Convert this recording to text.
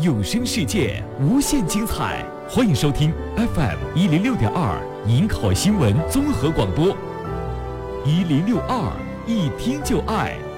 有声世界无限精彩，欢迎收听 FM106.2营口新闻综合广播，1062，一听就爱。